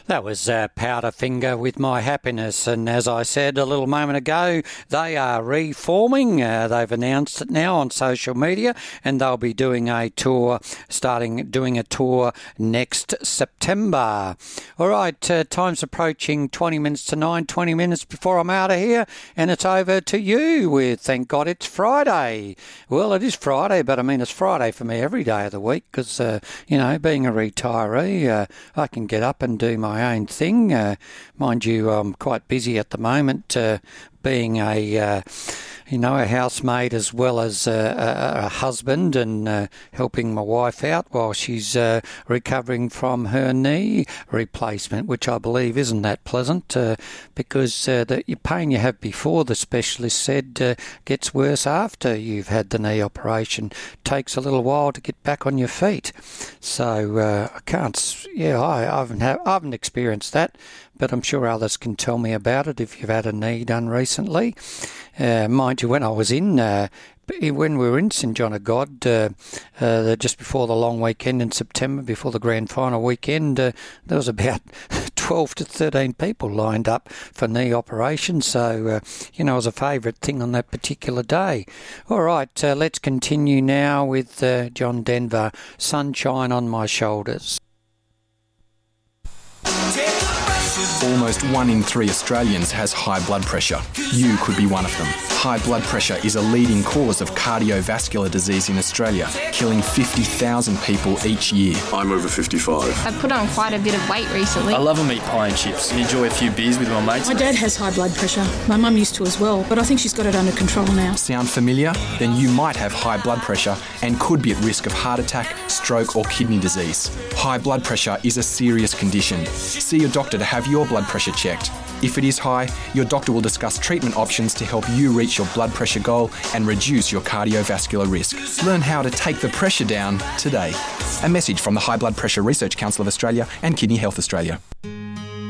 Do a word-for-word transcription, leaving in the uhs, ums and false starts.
That was uh, Powderfinger with My Happiness, and as I said a little moment ago, they are reforming. Uh, they've announced it now on social media, and they'll be doing a tour, starting doing a tour next September. All right, uh, time's approaching twenty minutes to nine, twenty minutes before I'm out of here, and it's over to you with Thank God It's Friday. Well, it is Friday, but I mean, it's Friday for me every day of the week because, uh, you know, being a retiree, uh, I can get up and do my own thing. Uh, mind you, I'm quite busy at the moment, uh, being a, uh, you know, a housemaid as well as a, a, a husband, and uh, helping my wife out while she's uh, recovering from her knee replacement, which I believe isn't that pleasant uh, because uh, the pain you have before, the specialist said, uh, gets worse after you've had the knee operation. Takes a little while to get back on your feet. So uh, I can't, yeah, I, I, haven't have, I haven't experienced that, but I'm sure others can tell me about it if you've had a knee done recently. Uh, mind you, when I was in, uh, when we were in St John of God, uh, uh, just before the long weekend in September, before the grand final weekend, uh, there was about twelve to thirteen people lined up for knee operations. So, uh, you know, it was a favourite thing on that particular day. All right, uh, let's continue now with uh, John Denver, Sunshine on My Shoulders. Almost one in three Australians has high blood pressure. You could be one of them. High blood pressure is a leading cause of cardiovascular disease in Australia, killing fifty thousand people each year. I'm over fifty-five. I've put on quite a bit of weight recently. I love a meat pie and chips. Enjoy a few beers with my mates. My dad has high blood pressure. My mum used to as well, but I think she's got it under control now. Sound familiar? Then you might have high blood pressure and could be at risk of heart attack, stroke or kidney disease. High blood pressure is a serious condition. See your doctor to have your blood pressure checked. If it is high, your doctor will discuss treatment options to help you reach your blood pressure goal and reduce your cardiovascular risk. Learn how to take the pressure down today. A message from the High Blood Pressure Research Council of Australia and Kidney Health Australia.